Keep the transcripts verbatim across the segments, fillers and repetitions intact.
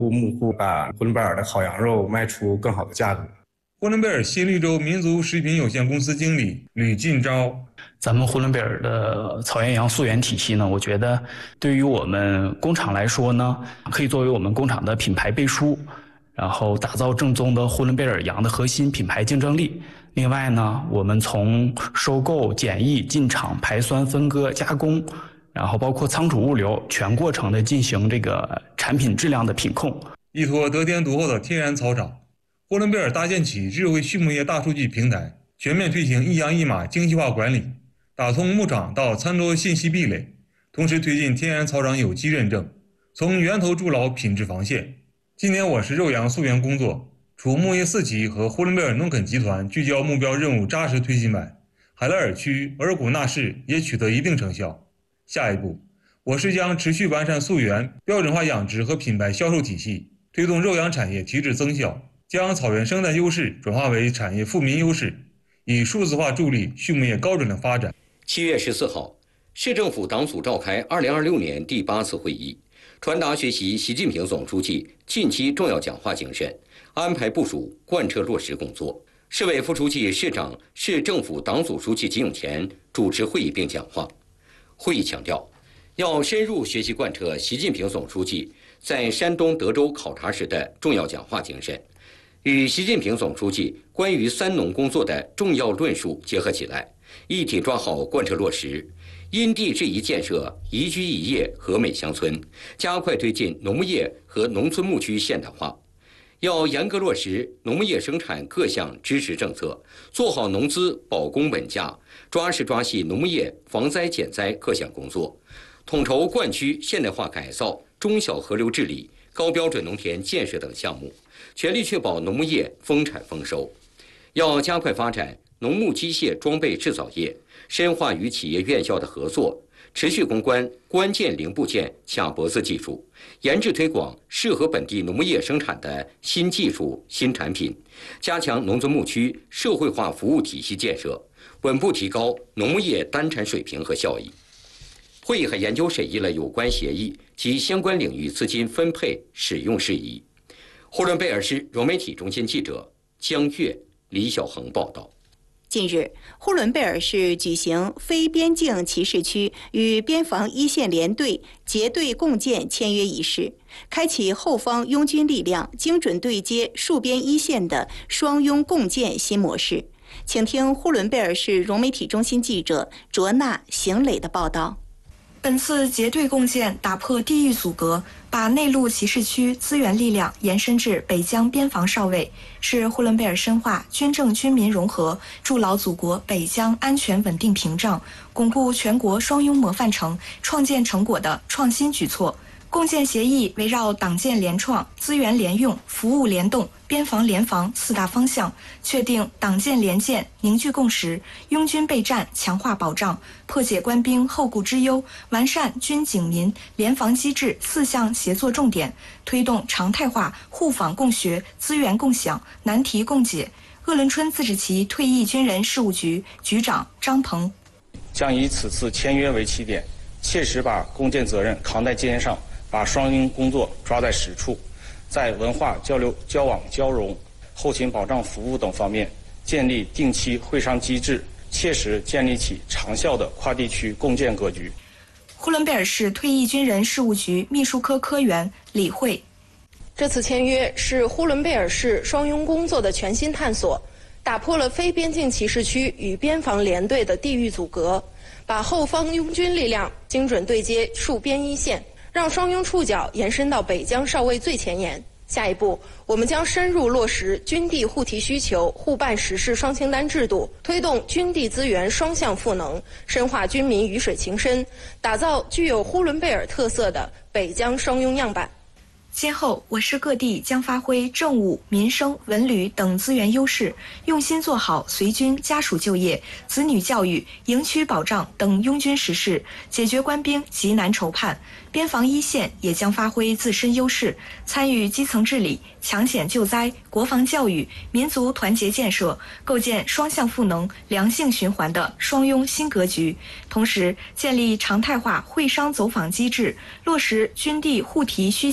牧户把呼伦贝尔的好羊肉卖出更好的价格。 呼伦贝尔新绿洲民族食品有限公司经理吕进昭， 咱们呼伦贝尔的草原羊溯源体系呢，我觉得对于我们工厂来说呢，可以作为我们工厂的品牌背书，然后打造正宗的呼伦贝尔羊的核心品牌竞争力。另外呢，我们从收购、检疫、进场、排酸、分割、加工，然后包括仓储物流全过程的进行这个产品质量的品控。 依托得天独厚的天然草场，呼伦贝尔搭建起智慧畜牧业大数据平台，全面推行一羊一马精细化管理，打通牧场到餐桌信息壁垒，同时推进天然草场有机认证，从源头筑牢品质防线。今年我市肉羊溯源工作，除牧业四级和呼伦贝尔农垦集团聚焦目标任务扎实推进外，海拉尔区、额尔古纳市也取得一定成效。下一步，我市将持续完善溯源、标准化养殖和品牌销售体系，推动肉羊产业提质增效，将草原生态优势转化为产业富民优势，以数字化助力畜牧业高质量发展。 七月十四号，市政府党组召开二零二六年第八次会议，传达学习习近平总书记近期重要讲话精神，安排部署贯彻落实工作。市委副书记、市长、市政府党组书记吉永前主持会议并讲话。会议强调，要深入学习贯彻习近平总书记在山东德州考察时的重要讲话精神，与习近平总书记关于三农工作的重要论述结合起来，一体抓好贯彻落实，因地制宜建设宜居宜业和美乡村，加快推进农业和农村牧区现代化。要严格落实农业生产各项支持政策，做好农资保供稳价，抓实抓细农业防灾减灾各项工作，统筹灌区现代化改造、中小河流治理、高标准农田建设等项目，全力确保农业丰产丰收。要加快发展农牧机械装备制造业，深化与企业院校的合作，持续攻关关键零部件卡脖子技术，研制推广适合本地农业生产的新技术新产品，加强农村牧区社会化服务体系建设，稳步提高农业单产水平和效益。会议还研究审议了有关协议及相关领域资金分配使用事宜。呼伦贝尔市融媒体中心记者江月、李小恒报道。 近日，呼伦贝尔市举行非边境歧视区与边防一线联队结对共建签约仪式，开启后方拥军力量精准对接戍边一线的双拥共建新模式。请听呼伦贝尔市融媒体中心记者卓娜、邢磊的报道。 本次结对共建打破地域阻隔，把内陆歧视区资源力量延伸至北疆边防哨位，是呼伦贝尔深化军政军民融合，筑牢祖国北疆安全稳定屏障，巩固全国双拥模范城创建成果的创新举措。共建协议围绕党建联创、资源联用、服务联动、边防联防四大方向，确定党建联建凝聚共识，拥军备战强化保障，破解官兵后顾之忧，完善军警民联防机制四项协作重点，推动常态化互访共学、资源共享、难题共解。鄂伦春自治旗退役军人事务局局长张鹏将以此次签约为起点，切实把共建责任扛在肩上，把双拥工作抓在实处，在文化交流、交往交融、后勤保障服务等方面建立定期会商机制，切实建立起长效的跨地区共建格局。 呼伦贝尔市退役军人事务局秘书科科员李慧， 这次签约是呼伦贝尔市双拥工作的全新探索，打破了非边境歧视区与边防联队的地域阻隔，把后方拥军力量精准对接戍边一线，让双拥触角延伸到北疆哨位最前沿。下一步，我们将深入落实军地互提需求、互办实事双清单制度，推动军地资源双向赋能，深化军民鱼水情深，打造具有呼伦贝尔特色的北疆双拥样板。 今后，我市各地将发挥政务、民生、文旅等资源优势，用心做好随军家属就业、子女教育、营区保障等拥军实事，解决官兵急难愁盼。边防一线也将发挥自身优势，参与基层治理、抢险救灾、国防教育、民族团结建设，构建双向赋能、良性循环的双拥新格局。同时，建立常态化会商走访机制，落实军地互提需求、互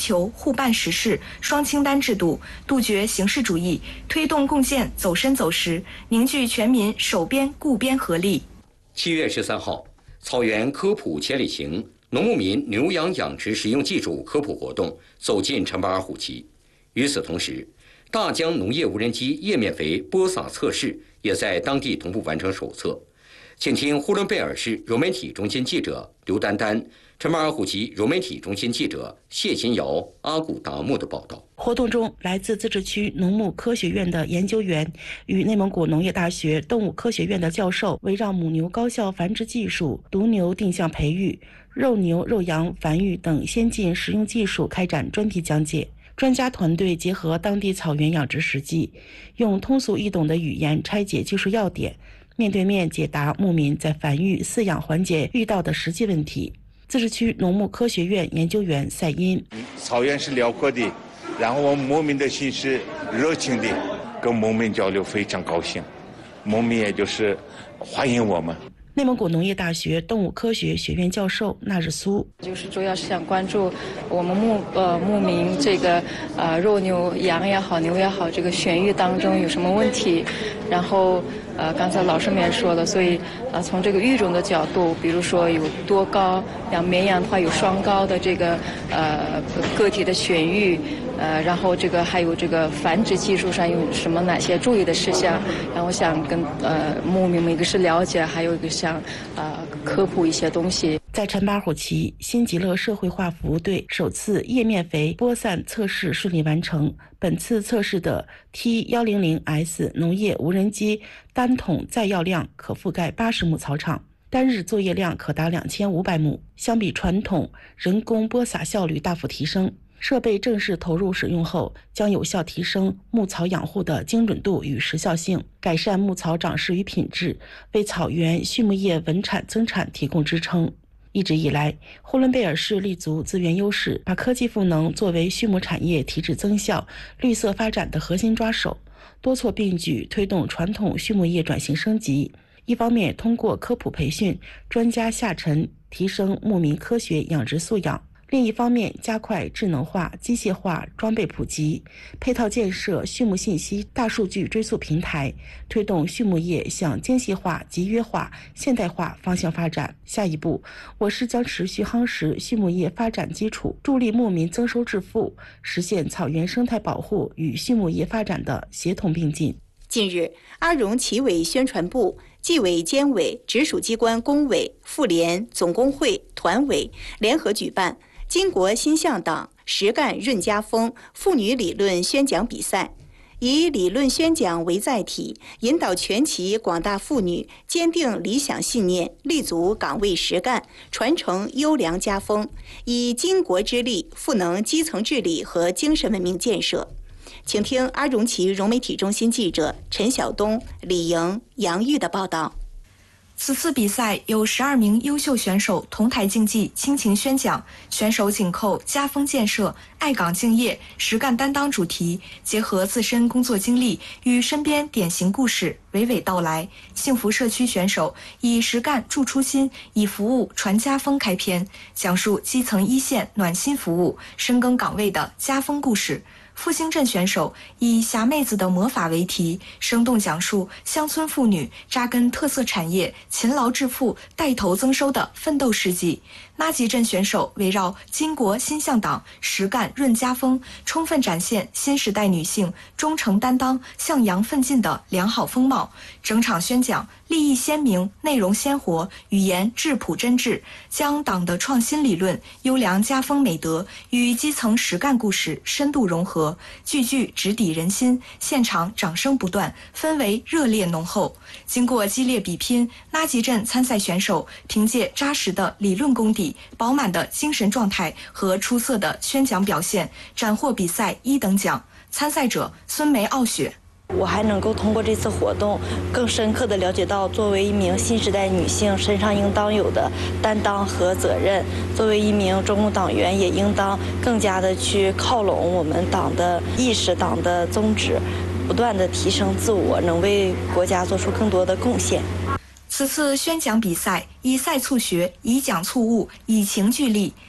互办实事、双清单制度，杜绝形式主义，推动共建走深走实，凝聚全民守边顾边合力。 七月十三号，草原科普千里行农牧民牛羊养殖实用技术科普活动走进陈巴尔虎旗。与此同时，大疆农业无人机叶面肥播撒测试也在当地同步完成手测。请听呼伦贝尔市融媒体中心记者刘丹丹、陈巴尔虎旗融媒体中心记者谢新瑶、阿古达木的报道。 活动中，来自自治区农牧科学院的研究员与内蒙古农业大学动物科学院的教授围绕母牛高效繁殖技术、犊牛定向培育、肉牛、肉羊繁育等先进实用技术开展专题讲解。专家团队结合当地草原养殖实际，用通俗易懂的语言拆解技术要点，面对面解答牧民在繁育饲养环节遇到的实际问题。自治区农牧科学院研究员赛因： 草原是辽阔的，然后我们牧民的心是热情的，跟牧民交流非常高兴，牧民也就是欢迎我们。 内蒙古农业大学动物科学学院教授纳日苏就是主要是想关注我们牧呃牧民这个呃肉牛羊也好牛也好这个选育当中有什么问题，然后呃刚才老师们也说了，所以呃从这个育种的角度，比如说有多高，像绵羊的话有双高的这个呃个体的选育。呃，然后这个还有这个繁殖技术上有什么哪些注意的事项？然后想跟呃牧民们一个是了解，还有一个想呃科普一些东西。 在陈巴尔虎旗新极乐社会化服务队首次叶面肥播散测试顺利完成。本次测试的 T 一零零 S 农业无人机单桶载药量可覆盖八十亩草场，单日作业量可达两千五百亩，相比传统人工播撒效率大幅提升。设备正式投入使用后，将有效提升牧草养护的精准度与时效性，改善牧草长势与品质，为草原畜牧业稳产增产提供支撑。一直以来，呼伦贝尔市立足资源优势，把科技赋能作为畜牧产业提质增效、绿色发展的核心抓手，多措并举推动传统畜牧业转型升级。一方面通过科普培训、专家下沉，提升牧民科学养殖素养；另一方面，加快智能化、机械化装备普及，配套建设畜牧信息大数据追溯平台，推动畜牧业向精细化、集约化、现代化方向发展。下一步，我市将持续夯实畜牧业发展基础，助力牧民增收致富，实现草原生态保护与畜牧业发展的协同并进。 近日，阿荣旗委宣传部、纪委监委、直属机关工委、妇联、总工会、团委联合举办金国新向党实干润家风妇女理论宣讲比赛，以理论宣讲为载体，引导全旗广大妇女坚定理想信念，立足岗位实干，传承优良家风，以巾帼之力赋能基层治理和精神文明建设。请听阿荣旗融媒体中心记者陈晓东、李莹、杨玉的报道。 此次比赛有十二名优秀选手同台竞技、倾情宣讲，选手紧扣家风建设、爱岗敬业、实干担当主题，结合自身工作经历与身边典型故事娓娓道来。幸福社区选手以实干助初心，以服务传家风开篇，讲述基层一线暖心服务、深耕岗位的家风故事。复兴镇选手以霞妹子的魔法为题，生动讲述乡村妇女扎根特色产业、勤劳致富、带头增收的奋斗事迹。拉吉镇选手围绕巾帼新向党实干润家风，充分展现新时代女性忠诚担当、向阳奋进的良好风貌。整场宣讲立意鲜明，内容鲜活，语言质朴真挚，将党的创新理论、优良家风美德与基层实干故事深度融合，句句直抵人心。现场掌声不断，氛围热烈浓厚。经过激烈比拼，拉吉镇参赛选手凭借扎实的理论功底、饱满的精神状态和出色的宣讲表现，斩获比赛一等奖。参赛者孙梅傲雪。 我还能够通过这次活动，更深刻地了解到作为一名新时代女性身上应当有的担当和责任。作为一名中共党员，也应当更加的去靠拢我们党的意识、党的宗旨，不断地提升自我，能为国家做出更多的贡献。 此次宣讲比赛以赛促学，以讲促悟，以情聚力。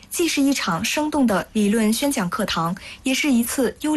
既是一场生动的理论宣讲课堂，也是一次优